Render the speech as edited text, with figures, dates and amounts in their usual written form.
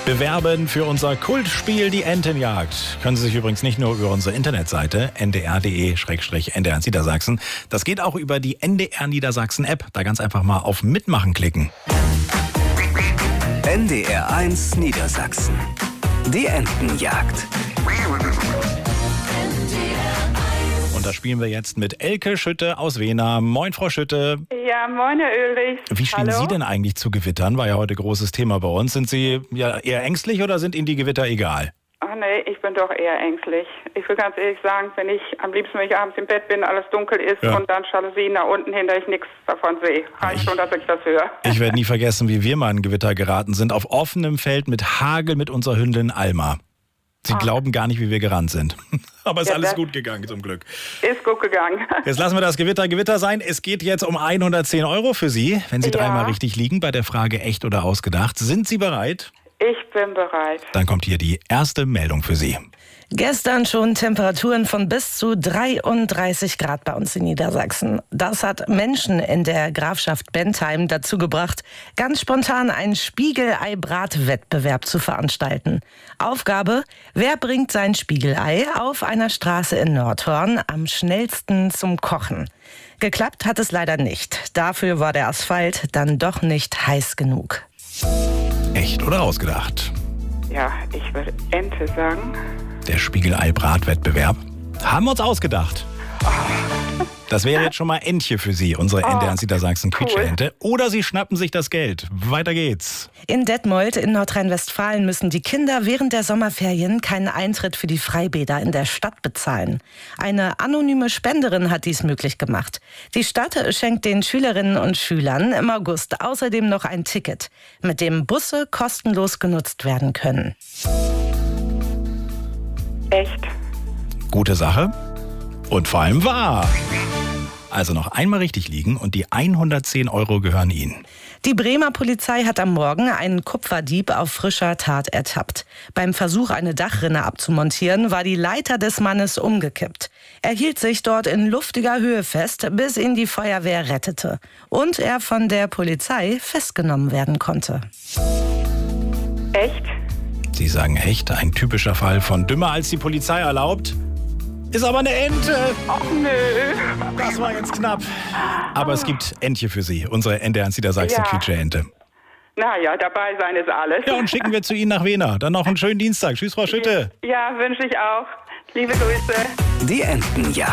bewerben für unser Kultspiel Die Entenjagd. Können Sie sich übrigens nicht nur über unsere Internetseite ndr.de/NDR Niedersachsen. Das geht auch über die NDR Niedersachsen App. Da ganz einfach mal auf Mitmachen klicken. NDR1 Niedersachsen. Die Entenjagd. Und da spielen wir jetzt mit Elke Schütte aus Wehna. Moin, Frau Schütte. Ja, moin, Herr Oehrlich. Wie stehen Sie denn eigentlich zu Gewittern? War ja heute großes Thema bei uns. Sind Sie ja eher ängstlich oder sind Ihnen die Gewitter egal? Ach nee, ich bin doch eher ängstlich. Ich will ganz ehrlich sagen, wenn ich abends im Bett bin, alles dunkel ist und dann Jalousien nach unten hin, dass ich nichts davon sehe. Reicht schon, dass ich das höre. Ich werde nie vergessen, wie wir mal in Gewitter geraten sind. Auf offenem Feld mit Hagel mit unserer Hündin Alma. Sie glauben gar nicht, wie wir gerannt sind. Aber ist alles gut gegangen, zum Glück. Ist gut gegangen. Jetzt lassen wir das Gewitter sein. Es geht jetzt um 110 € für Sie, wenn Sie dreimal richtig liegen bei der Frage echt oder ausgedacht. Sind Sie bereit? Ich bin bereit. Dann kommt hier die erste Meldung für Sie. Gestern schon Temperaturen von bis zu 33 Grad bei uns in Niedersachsen. Das hat Menschen in der Grafschaft Bentheim dazu gebracht, ganz spontan einen Spiegelei-Bratwettbewerb zu veranstalten. Aufgabe: Wer bringt sein Spiegelei auf einer Straße in Nordhorn am schnellsten zum Kochen? Geklappt hat es leider nicht. Dafür war der Asphalt dann doch nicht heiß genug. Echt oder ausgedacht? Ja, ich würde Ente sagen. Der Spiegelei-Bratwettbewerb haben wir uns ausgedacht. Das wäre jetzt schon mal Entche für Sie, unsere NDR Niedersachsen Quietscheente. Oder Sie schnappen sich das Geld. Weiter geht's. In Detmold in Nordrhein-Westfalen müssen die Kinder während der Sommerferien keinen Eintritt für die Freibäder in der Stadt bezahlen. Eine anonyme Spenderin hat dies möglich gemacht. Die Stadt schenkt den Schülerinnen und Schülern im August außerdem noch ein Ticket, mit dem Busse kostenlos genutzt werden können. Echt? Gute Sache und vor allem wahr. Also noch einmal richtig liegen und die 110 € gehören Ihnen. Die Bremer Polizei hat am Morgen einen Kupferdieb auf frischer Tat ertappt. Beim Versuch, eine Dachrinne abzumontieren, war die Leiter des Mannes umgekippt. Er hielt sich dort in luftiger Höhe fest, bis ihn die Feuerwehr rettete. Und er von der Polizei festgenommen werden konnte. Echt? Sie sagen echt, ein typischer Fall von dümmer als die Polizei erlaubt. Ist aber eine Ente. Ach nö. Das war jetzt knapp. Aber es gibt Entche für Sie, unsere NDR Niedersachsen Quietscheente. Naja, dabei sein ist alles. Ja, und schicken wir zu Ihnen nach Wehna. Dann noch einen schönen Dienstag. Tschüss, Frau Schütte. Ja, wünsche ich auch. Liebe Grüße. Die Entenjagd.